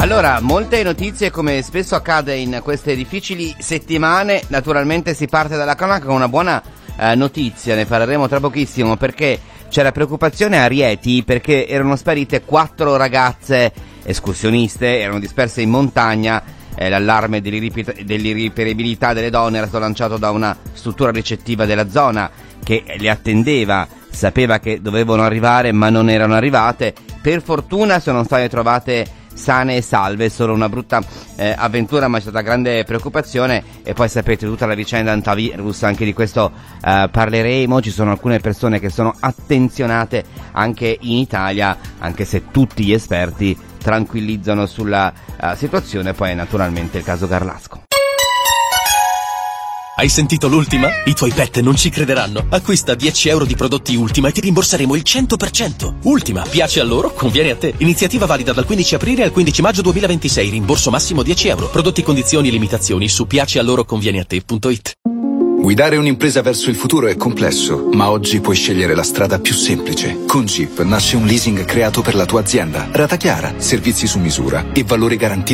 Allora, molte notizie, come spesso accade in queste difficili settimane. Naturalmente si parte dalla cronaca con una buona notizia, ne parleremo tra pochissimo, perché c'era preoccupazione a Rieti perché erano sparite 4 ragazze escursioniste, erano disperse in montagna. L'allarme dell'irriperibilità delle donne era stato lanciato da una struttura ricettiva della zona che le attendeva, sapeva che dovevano arrivare ma non erano arrivate. Per fortuna sono state trovate sane e salve, solo una brutta avventura, ma c'è stata grande preoccupazione. E poi sapete tutta la vicenda antivirus, anche di questo parleremo. Ci sono alcune persone che sono attenzionate anche in Italia, anche se tutti gli esperti tranquillizzano sulla situazione. Poi naturalmente il caso Garlasco. Hai sentito l'ultima? I tuoi pet non ci crederanno. Acquista 10 euro di prodotti Ultima e ti rimborseremo il 100%. Ultima, piace a loro, conviene a te. Iniziativa valida dal 15 aprile al 15 maggio 2026. Rimborso massimo 10 euro. Prodotti, condizioni e limitazioni su piacealoroconvieneate.it. Guidare un'impresa verso il futuro è complesso, ma oggi puoi scegliere la strada più semplice. Con Jeep nasce un leasing creato per la tua azienda. Rata chiara, servizi su misura e valore garantito